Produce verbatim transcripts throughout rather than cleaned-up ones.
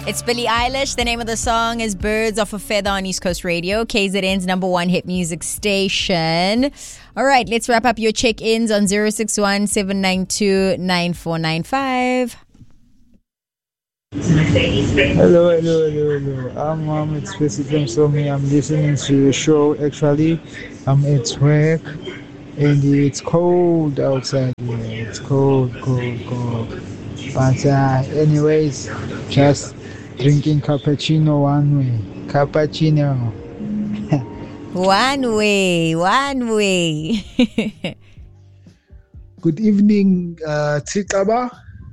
It's Billie Eilish. The name of the song is Birds of a Feather on East Coast Radio, K Z N's number one hit music station. All right, let's wrap up your check-ins on zero six one, seven nine two, nine four nine five. Hello, hello, hello, hello. I'm um, it's basically from me. I'm listening to your show. Actually, I'm at work and it's cold outside. Yeah, it's cold, cold, cold. But uh, anyways, just drinking cappuccino one way. Cappuccino. One way, one way. Good evening, uh, Tikaba.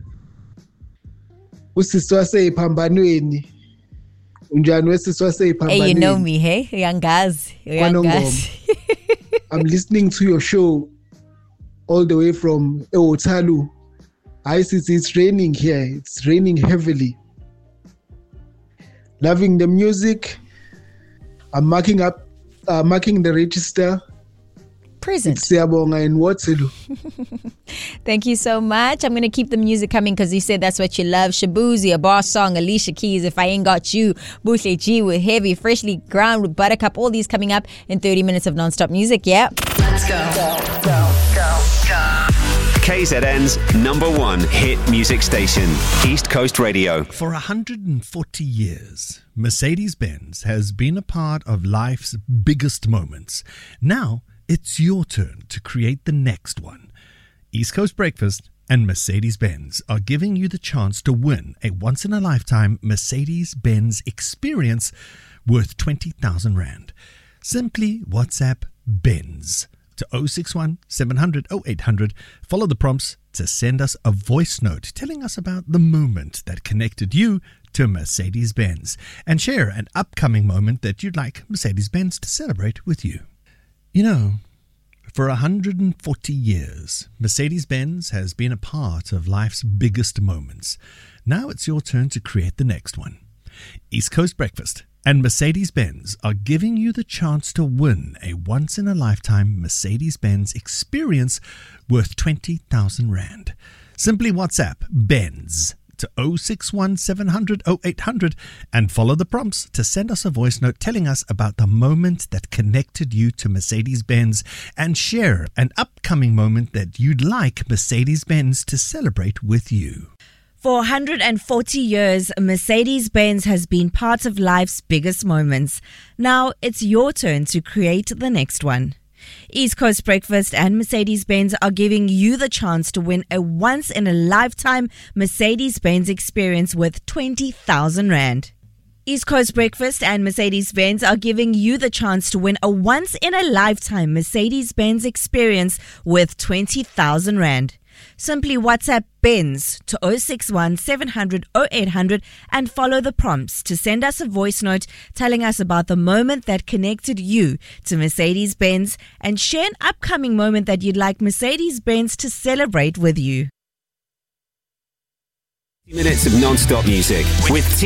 Usisi waseyiphambanweni. Unjani wesisi waseyiphambanweni? Hey, you know me, hey? Uyangazi, uyangazi. I'm listening to your show all the way from Ewotalu. I see it's raining here. It's raining heavily. Loving the music. I'm marking up, uh, marking the register. Present. Siyabonga in Waterloo. Thank you so much. I'm going to keep the music coming because you said that's what you love. Shabuzi, a boss song. Alicia Keys, If I Ain't Got You. Buhle G with Heavy. Freshly Ground with Buttercup. All these coming up in thirty minutes of non-stop music. Yeah. Let's go. Go, go, go, go. K Z N's number one hit music station, East Coast Radio. For one hundred forty years, Mercedes-Benz has been a part of life's biggest moments. Now, it's your turn to create the next one. East Coast Breakfast and Mercedes-Benz are giving you the chance to win a once-in-a-lifetime Mercedes-Benz experience worth twenty thousand rand. Simply WhatsApp Benz to zero six one, seven hundred, oh eight hundred. Follow the prompts to send us a voice note telling us about the moment that connected you to Mercedes-Benz and share an upcoming moment that you'd like Mercedes-Benz to celebrate with you. You know, for one hundred forty years, Mercedes-Benz has been a part of life's biggest moments. Now it's your turn to create the next one. East Coast Breakfast and Mercedes-Benz are giving you the chance to win a once-in-a-lifetime Mercedes-Benz experience worth twenty thousand rand. Simply WhatsApp Benz to zero six one, seven hundred, oh eight hundred and follow the prompts to send us a voice note telling us about the moment that connected you to Mercedes-Benz and share an upcoming moment that you'd like Mercedes-Benz to celebrate with you. For one hundred forty years, Mercedes-Benz has been part of life's biggest moments. Now it's your turn to create the next one. East Coast Breakfast and Mercedes-Benz are giving you the chance to win a once-in-a-lifetime Mercedes-Benz experience worth twenty thousand rand. East Coast Breakfast and Mercedes-Benz are giving you the chance to win a once-in-a-lifetime Mercedes-Benz experience worth twenty thousand rand. Simply WhatsApp Benz to zero six one, seven hundred, oh eight hundred and follow the prompts to send us a voice note telling us about the moment that connected you to Mercedes-Benz and share an upcoming moment that you'd like Mercedes-Benz to celebrate with you. Minutes of non-stop music with T